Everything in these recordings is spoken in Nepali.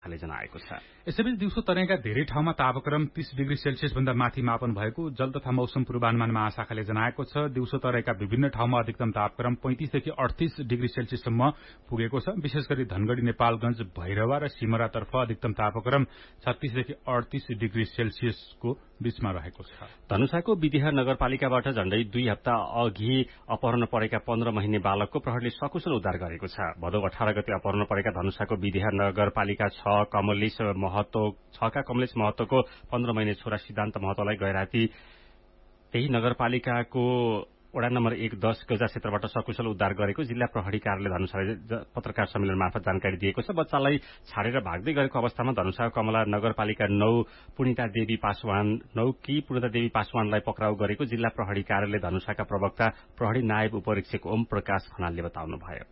जनाएको छ। यसैबीच दिउँसो तराईका धेरै ठाउँमा तापक्रम 30 डिग्री सेल्सियस भन्दा माथि मापन भएको जल तथा मौसम पूर्वानुमान महाशाखाले जनाएको छ। दिउँसो तराईका विभिन्न ठाउँमा अधिकतम तापक्रम 35 देखि 38 डिग्री सेल्सियससम्म पुगेको छ। विशेष गरी धनगढ़ी, नेपालगंज, भैरवा र सिमरातर्फ अधिकतम तापक्रम 36 देखि 38 डिग्री सेल्सियसको बीचमा रहेको छ। धनुषाको विदेहा नगरपालिकाबाट झण्डै 2 हप्ता अघि अपहरण परेका 15 महिने बालकको प्रहरीले सकुशल उद्धार गरेको छ। भदौ 18 गते अपहरण परेका धनुषाको विदेहा नगरपालिका 6 का कमलेश महतोको 15 महिने छोरा सिद्धान्त महतोलाई गैराती त्यही नगरपालिकाको वडा नम्बर 1-10 गजा क्षेत्रबाट सकुशल उद्धार गरेको जिल्ला प्रहरी कार्यालय धनुषाले पत्रकार सम्मेलन मार्फत जानकारी दिएको छ। बच्चालाई छाडेर भाग्दै गरेको अवस्थामा धनुषा कमला नगरपालिका 9 पुनिता देवी पासवानलाई पक्राउ गरेको जिल्ला प्रहरी कार्यालय धनुषाका प्रवक्ता प्रहरी नायब उपरीक्षक ओम प्रकाश खनालले बताउनुभयो।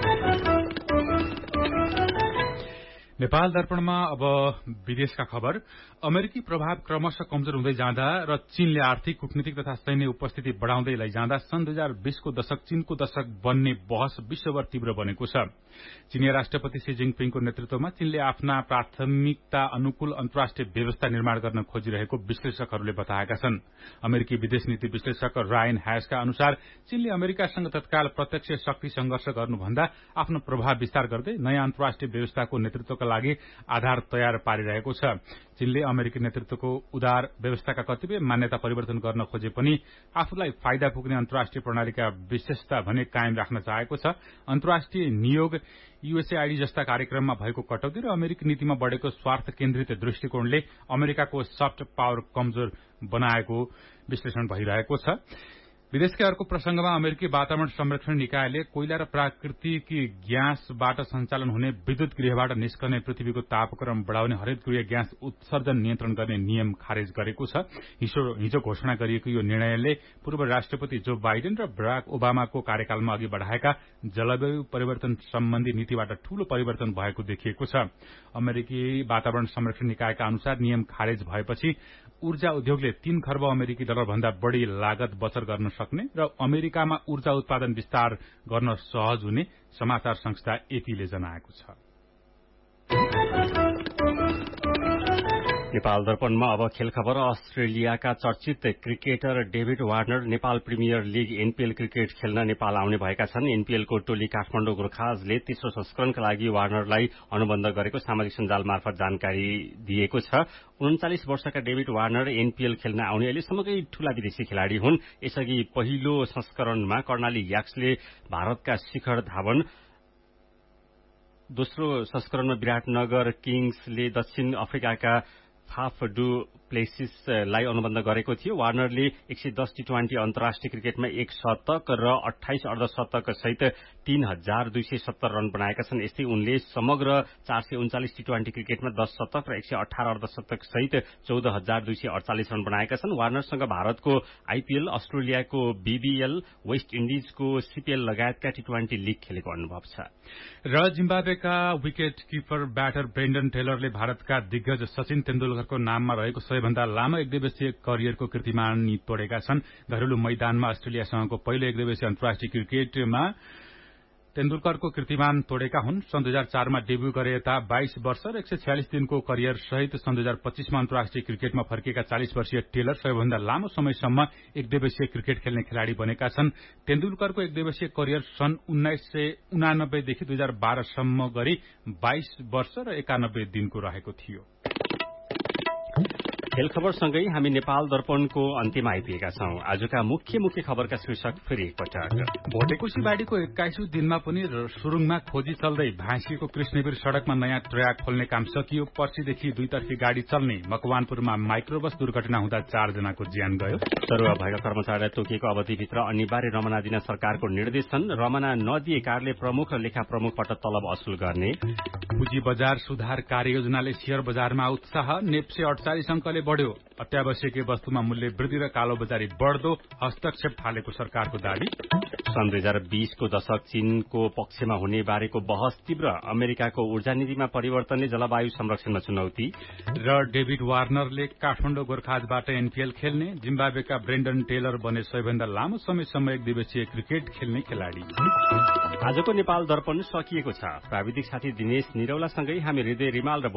नेपाल दर्पणमा अब विदेशका खबर। अमेरिकी प्रभाव क्रमशः कमजोर हुँदै जाँदा र चीनले आर्थिक, कूटनीतिक तथा सैन्य उपस्थिति बढ़ाउँदै लैजाँदा सन् 2020 को दशक चीनको दशक बन्ने बहस विश्वभर तीव्र बनेको छ। चीनिया राष्ट्रपति शी जिङपिङको नेतृत्वमा चीनले आफ्ना प्राथमिकता अनुकूल अन्तर्राष्ट्रिय व्यवस्था निर्माण गर्न खोजिरहेको विश्लेषकहरूले बताएका छन्। अमेरिकी विदेश नीति विश्लेषक रायन ह्यासका अनुसार चीनले अमेरिकासँग तत्काल प्रत्यक्ष शक्ति संघर्ष गर्नुभन्दा आफ्नो प्रभाव विस्तार गर्दै नयाँ अन्तर्राष्ट्रिय व्यवस्थाको नेतृत्वका लागि आधार तयार पारिरहेको छ। चीनले अमेरिकी नेतृत्वको उदार व्यवस्थाका कतिपय मान्यता परिवर्तन गर्न खोजे पनि आफूलाई फाइदा पुग्ने अन्तर्राष्ट्रिय प्रणालीका विशेषता भने कायम राख्न चाहेको छ। अन्तर्राष्ट्रिय नियोग, यूएसएआईडी जस्ता कार्यक्रममा भएको कटौती र अमेरिकी नीतिमा बढ़ेको स्वार्थ केन्द्रित दृष्टिकोणले अमेरिकाको सफ्ट पावर कमजोर बनाएको विश्लेषण भइरहेको छ। विदेशकै अर्को प्रसंगमा अमेरिकी वातावरण संरक्षण निकायले कोइला र प्राकृतिक ग्यासबाट सञ्चालन हुने विद्युत गृहबाट निस्कने पृथ्वीको तापक्रम बढ़ाउने हरित गृह ग्यास उत्सर्जन नियन्त्रण गर्ने नियम खारेज गरेको छ। हिजो घोषणा गरिएको यो निर्णयले पूर्व राष्ट्रपति जो बाइडेन र बराक ओबामाको कार्यकालमा अघि बढ़ाएका जलवायु परिवर्तन सम्बन्धी नीतिबाट ठूलो परिवर्तन भएको देखिएको छ। अमेरिकी वातावरण संरक्षण निकायका अनुसार नियम खारेज भएपछि ऊर्जा उद्योगले 3 खर्ब अमेरिकी डलर भन्दा बढ़ी लागत बचत गर्न सक्ने र अमेरिकामा ऊर्जा उत्पादन विस्तार गर्न सहज हुने समाचार संस्था एपीले जनाएको छ। नेपाल दर्पणमा अब खेल खबर। अस्ट्रेलियाका चर्चित cricketer David Warner Nepal premier league NPL cricket खेल्न नेपाल आउने भएका छन्। एनपीएलको टोली काठमाडौँ गोर्खाजले तेस्रो संस्करणका लागि वार्नरलाई अनुबन्ध गरेको सामाजिक सञ्जाल मार्फत जानकारी दिएको छ। 39 वर्षका डेभिड वार्नर एनपीएल खेल्न आउने अहिलेसम्मकै ठूला विदेशी खेलाड़ी हुन्। यसअघि पहिलो संस्करणमा कर्णाली याक्सले भारतका शिखर धावन, दोस्रो संस्करणमा विराटनगर किङ्सले दक्षिण अफ्रिकाका फाफ डु प्लेसिसलाई अनुबन्ध गरेको थियो। वार्नरले 110 टी20 अन्तर्राष्ट्रिय क्रिकेटमा 1 शतक र 28 अर्धशतक सहित 3270 रन बनाएका छन्। यस्तै उनले समग्र 439 टी20 क्रिकेटमा 10 शतक र 118 अर्धशतक सहित 14248 रन बनाएका छन्। वार्नरसँग भारतको आईपीएल, अस्ट्रेलियाको बीबीएल, वेस्ट इन्डिजको सीपीएल लगायतका टी20 लीग खेलेको अनुभव छ। र जिम्बाब्वेका विकेट किपर ब्याटर ब्रेन्डन टेलरले भारतका दिग्गज सचिन तेन्दुलकरको नाममा रहेको सबैभन्दा लामो एकदिवसीय करियरको कीर्तिमान तोडेका छन्। घरेलु मैदानमा अस्ट्रेलियासँगको पहिलो एकदिवसीय अन्तर्राष्ट्रिय क्रिकेटमा तेन्दुलकरको कीर्तिमान तोडेका हुन्। सन् 2004 मा डेब्यू गरेता 22 वर्ष र 146 दिनको करियर सहित सन् 2025 मा अन्तर्राष्ट्रिय क्रिकेटमा फर्किएका 40 वर्षीय टेलर सबैभन्दा लामो समयसम्म एकदिवसीय क्रिकेट खेल्ने खेलाड़ी बनेका छन्। तेन्दुलकरको एकदिवसीय करियर सन् 1989 देखि 2012 सम्म गरी 22 वर्ष र 91 दिनको रहेको थियो। खेल खबरसँगै हामी नेपाल दर्पणको अन्त्यमा आइपुगेका छौं। आजका मुख्य खबरका शीर्षक फेरि एकपटक। भोटेकोशी बाढीको 21औं दिनमा पनि सुरुङमा खोजी चल्दै भाँसिएको कृष्णवीर सड़कमा नयाँ ट्र्याक खोल्ने काम सकियो। पर्सीदेखि दुईतर्फी गाड़ी चल्ने मकवानपुरमा माइक्रोबस दुर्घटना हुँदा 4 जनाको ज्यान गयो। सरुवा भएका कर्मचारीलाई तोकिएको अवधिभित्र अनिवार्य रमना दिन सरकारको निर्देशन। रमना नदिए कार्यालय प्रमुख र लेखा प्रमुखबाट तलब असुल गर्ने। पुँजी बजार सुधार कार्ययोजनाले शेयर बजारमा उत्साह। नेप्से 48 अंकले बढ़्यो। अत्यावश्यकीय वस्तुमा मूल्य वृद्धि र कालोबजारी बढ़दो हस्तक्षेप थालेको सरकारको दावी। सन् 2020 को दशक चीनको पक्षमा हुने बारेको बहस तीव्र। अमेरिकाको ऊर्जा नीतिमा परिवर्तनले जलवायु संरक्षणमा चुनौती। र डेभिड वार्नरले काठमाडौँ गोर्खाजबाट एनपीएल खेल्ने। जिम्बाब्वेका ब्रेन्डन टेलर बने सबैभन्दा लामो समयसम्म एकदिवसीय क्रिकेट खेल्ने खेलाड़ी। आजको नेपाल दर्पण सकिएको छ। प्राविधिक साथी दिनेश निरौलासँगै हामी हृदय रिमाल र